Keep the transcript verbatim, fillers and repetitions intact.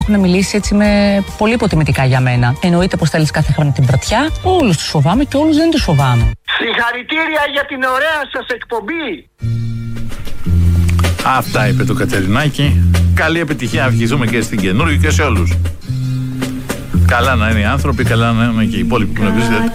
Έχουν μιλήσει έτσι με πολύ υποτιμητικά για μένα. Εννοείται πως θέλεις κάθε χρόνο την πρωτιά. Όλους τους φοβάμαι και όλους δεν τους φοβάμαι. Συγχαρητήρια για την ωραία σας εκπομπή. Αυτά είπε το Κατερινάκι. Καλή επιτυχία, ευχηθούμε και στην καινούργια και σε όλους. Καλά να είναι οι άνθρωποι, καλά να είναι και οι υπόλοιποι που είναι